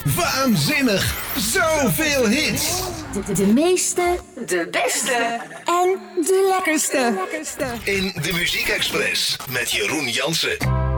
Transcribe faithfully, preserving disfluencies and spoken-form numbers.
Waanzinnig! Zoveel hits! De, de meeste, de beste en de lekkerste. In de Muziek Express met Jeroen Jansen.